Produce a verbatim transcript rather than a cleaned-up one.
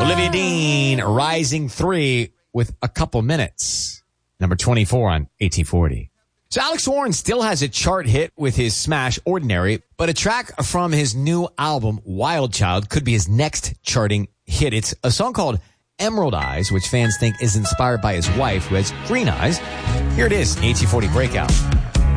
Olivia Dean, Rising three with a couple minutes. Number twenty-four on eighteen forty. So Alex Warren still has a chart hit with his smash Ordinary, but a track from his new album, Wild Child, could be his next charting hit. It's a song called Emerald Eyes, which fans think is inspired by his wife, who has green eyes. Here it is, eighteen forty Breakout.